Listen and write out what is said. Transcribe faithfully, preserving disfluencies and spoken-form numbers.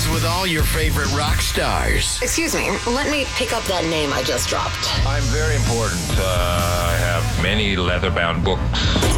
with all your favorite rock stars. Excuse me, let me pick up that name I just dropped. I'm very important. Uh, I have many leather-bound books.